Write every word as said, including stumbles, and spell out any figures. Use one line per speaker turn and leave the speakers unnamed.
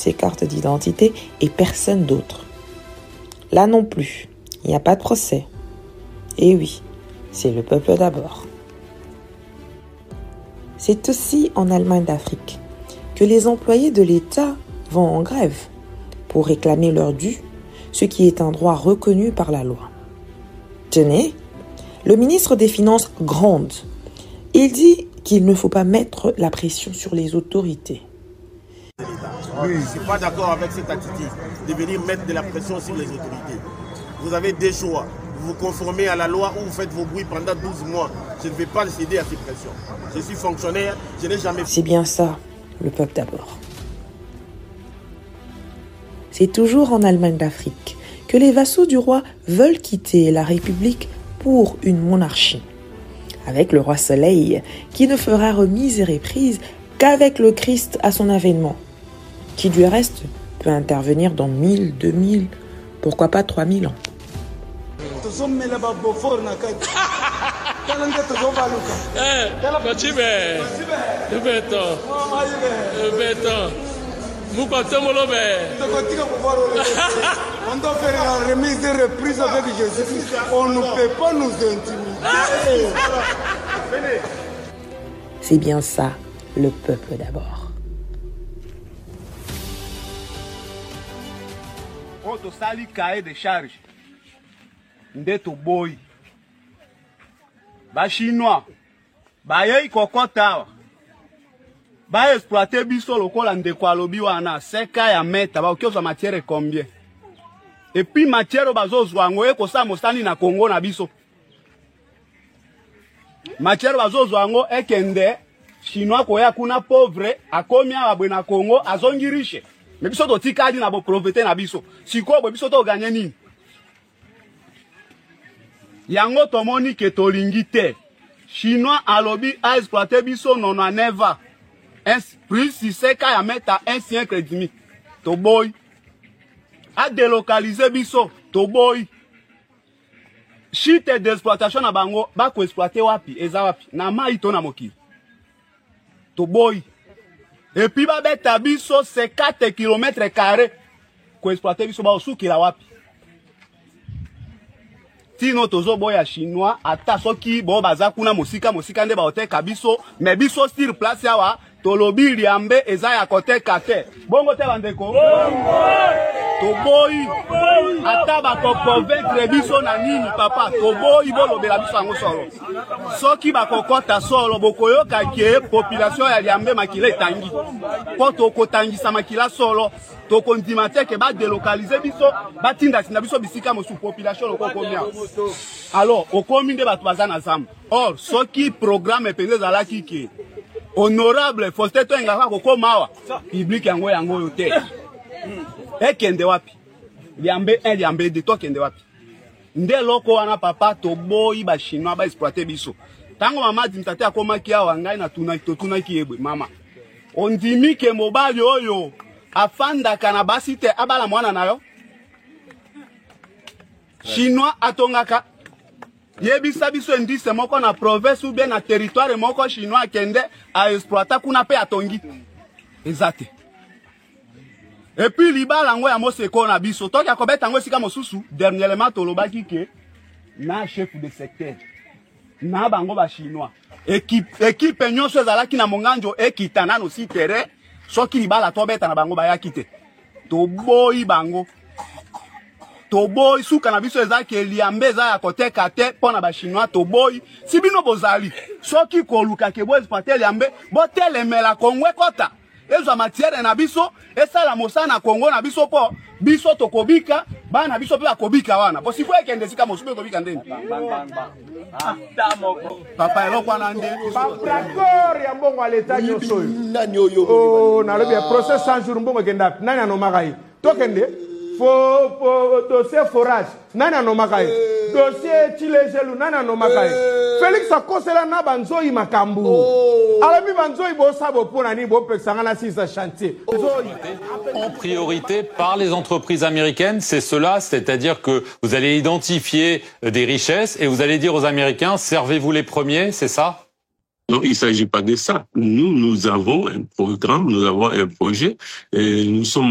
ses cartes d'identité et personne d'autre. Là non plus, il n'y a pas de procès. Et oui, c'est le peuple d'abord. C'est aussi en Allemagne d'Afrique que les employés de l'État vont en grève pour réclamer leur dû, ce qui est un droit reconnu par la loi. Tenez, le ministre des Finances gronde. Il dit qu'il ne faut pas mettre la pression sur les autorités.
Oui, je ne suis pas d'accord avec cette attitude de venir mettre de la pression sur les autorités. Vous avez des choix. Vous vous conformez à la loi ou vous faites vos bruits pendant douze mois. Je ne vais pas céder à ces pressions. Je suis fonctionnaire, je n'ai jamais...
C'est bien ça, le peuple d'abord. C'est toujours en Allemagne d'Afrique que les vassaux du roi veulent quitter la République pour une monarchie. Avec le roi Soleil, qui ne fera remise et reprise qu'avec le Christ à son avènement, qui du reste peut intervenir dans mille, deux mille, pourquoi pas trois mille ans.
On doit faire la remise et reprise avec Jésus. On ne peut pas nous intimider.
C'est bien ça, le peuple d'abord.
On te sali cahier de charge. Ndeto boy. Ba chinois. Ba yei kokota. Ba exploiter biso lokola ndeko alobi wana seka ya meta ba okioza matière combien. Et puis matière bazozwa ngo eko sa mostani na Congo na biso. Matière bazozwa ngo ekende chinois koya kuna pauvre akomi abwe na Congo azongi riche. Mais biso to tikadi na bo profiter na biso. Siko bo biso to gagner nini? Yango tomoni ke tolingi te. Chinois alobi a exploiter biso nono neva. Un plus si c'est qu'à y mettre un siècle et demi. To boy. A délocaliser biso. To boy. Chite d'exploitation na bango. Ba ko exploiter wapi. Eza wapi. Na ma ito na moki. To boy. Et puis ba beta biso c'est quatre kilomètres carrés. Ko exploiter biso ba osuki la wapi. Tino tozo boya chinois. Ata soki bo baza kuna mosika mosika nde ba oteka biso. Mais biso sur place yawa. Tolobi liambe eza ya kote kate. Bongo te bandeko. Toboyi. Ata ba ko convaincre biso na nini papa. Toboyi bolo bela biso ango solo. Soki ba kokota solo bokoyo kake population ya liambe makile tangi. Po to kotangisa makila solo. To kondimate ke ba délocaliser biso ba tinda sinda biso bisika mosu population loko komia. Alors okomi nde batu bazana zamba. Or soki programme pende zala kiki. Honorable Faustin Toengaka kokomawa public yango yango yote ekende wapi liambe un liambe de to kende wapi nde loko wana papa to boyi ba chinois ba exploiter biso tango mama dimtate akomaki awa ngai na tuna to tuna kiebwe mama ondimi ke mobali oyo afanda kana basite abala mwana nayo chinois atongaka yebisa biso indise moko na province ou bien na territoire moko chinois kende a exploiter kuna pe atongi ezate. Et puis libala ngo ya moseko na biso toki akobeta ngo sika mosusu dernièrement tolobaki ke na chef de secteur na bango ba chinois équipe équipe nyonso ezalaki na monganjo ekitana no si terrain soki libala tobeta na bango ba yakite to boyi bango Toboy suka na biso ezaki eliambe za ya koteka te pona ba chinois toboy sibino bozali soki koluka ke bo exploiter eliambe bo telemela kongwe kota ezo matière na biso esala mosana Congo na biso po biso tokobika bana biso pe akobika wana po sifo ekende sika mosupe kobika ndeni papa eloko na nde
d'accord ya mbongo aleta nyoso oh na lobi process cent jours mbongo kenda nani anomakai tokende Fo, fo, dossier forage, nana no makai. Dossier chilejelu, nana no makai. Félix Akosela na banzoi makambu. Alabi banzoi bo sabo pona ni bo peksangana si sa chantier.
En priorité par les entreprises américaines, c'est cela, c'est-à-dire que vous allez identifier des richesses et vous allez dire aux Américains, servez-vous les premiers, c'est ça?
Non, il ne s'agit pas de ça. Nous, nous avons un programme, nous avons un projet et nous sommes